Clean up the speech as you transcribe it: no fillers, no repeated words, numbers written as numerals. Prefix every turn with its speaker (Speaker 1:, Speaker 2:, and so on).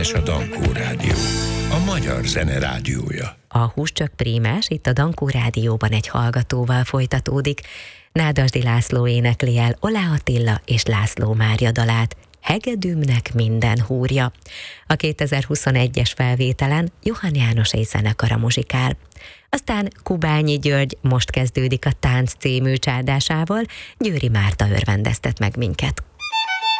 Speaker 1: Prímes a Dankó Rádió, a magyar zene rádiója.
Speaker 2: A Hús csak Prímes itt a Dankó Rádióban egy hallgatóval folytatódik. Nádasdy László énekli el Oláh Attila és László Mária dalát, Hegedűmnek minden húrja. A 2021-es felvételen Johann János zenekara muzsikál. Aztán Kubányi György most kezdődik a Tánc című csárdásával, Győri Márta örvendeztet meg minket.